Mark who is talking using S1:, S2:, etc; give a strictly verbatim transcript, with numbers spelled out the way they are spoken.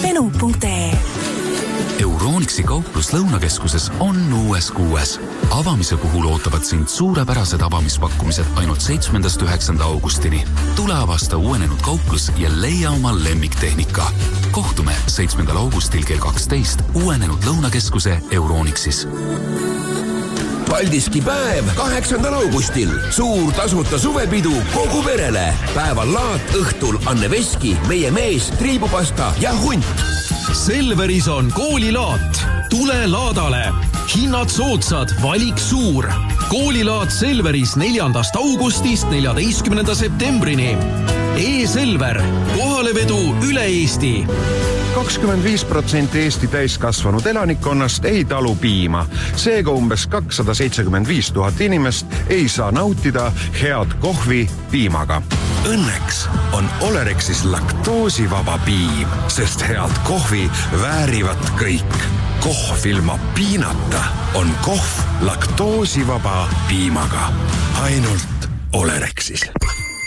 S1: benu punkt ee.
S2: Euronixi kauplus Lõunakeskuses on uues kuues. Avamise puhul ootavad sind suurepärased avamispakkumised ainult seitsmendast üheksanda augustini. Tule avasta uuenenud kauplus ja leia oma lemmiktehnika. Kohtume seitsmendal augustil kell kaksteist uuenenud Lõunakeskuse Euronixis.
S3: Paldiski päev kaheksandal augustil. Suur tasuta suvepidu kogu perele. Päeval laat, õhtul Anne Veski, meie mees, triibupasta ja hunt.
S4: Selveris on koolilaat. Tule laadale. Hinnad soodsad, valik suur. Koolilaat Selveris neljandast augustist neljateistkümnenda septembrini. E-Selver. Kohalevedu üle Eesti.
S5: kakskümmend viis protsenti Eesti täiskasvanud elanikkonnast ei talu piima. Seega umbes kakssada seitsekümmend viis tuhat inimest ei saa nautida head kohvi piimaga. Õnneks on Olerexis laktoosivaba piim, sest head kohvi väärivad kõik. Kohv ilma piinata on kohv laktoosivaba piimaga. Ainult Olerexis.